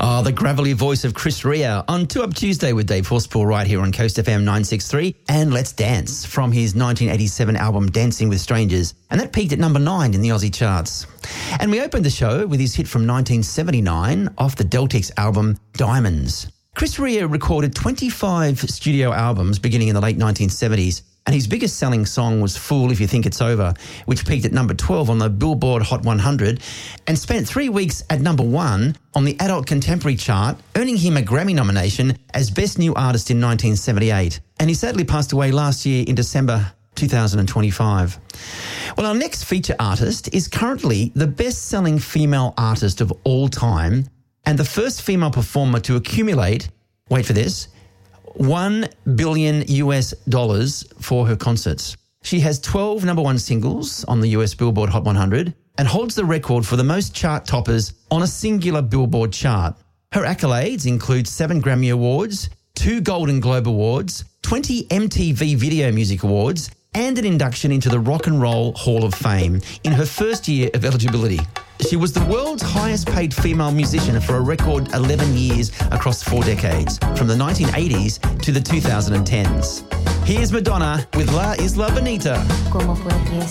Oh, the gravelly voice of Chris Rea on 2 Up Tuesday with Dave Horspool right here on Coast FM 963 and Let's Dance from his 1987 album Dancing with Strangers, and that peaked at number 9 in the Aussie charts. And we opened the show with his hit from 1979 off the Deltix album Diamonds. Chris Rea recorded 25 studio albums beginning in the late 1970s, and his biggest selling song was Fool If You Think It's Over, which peaked at number 12 on the Billboard Hot 100 and spent 3 weeks at number 1 on the Adult Contemporary chart, earning him a Grammy nomination as Best New Artist in 1978. And he sadly passed away last year in December 2025. Well, our next feature artist is currently the best-selling female artist of all time and the first female performer to accumulate, wait for this, $1 billion for her concerts. She has 12 number one singles on the US Billboard Hot 100 and holds the record for the most chart toppers on a singular Billboard chart. Her accolades include 7 Grammy Awards, 2 Golden Globe Awards, 20 MTV Video Music Awards, and an induction into the Rock and Roll Hall of Fame in her first year of eligibility. She was the world's highest paid female musician for a record 11 years across 4 decades, from the 1980s to the 2010s. Here's Madonna with La Isla Bonita. ¿Cómo fue que